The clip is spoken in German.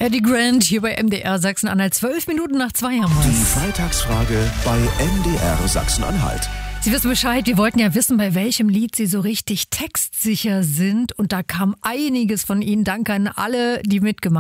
Eddie Grant hier bei MDR Sachsen-Anhalt. 12 Minuten nach 2 haben wir. Die Freitagsfrage bei MDR Sachsen-Anhalt. Sie wissen Bescheid, wir wollten ja wissen, bei welchem Lied Sie so richtig textsicher sind. Und da kam einiges von Ihnen. Danke an alle, die mitgemacht haben.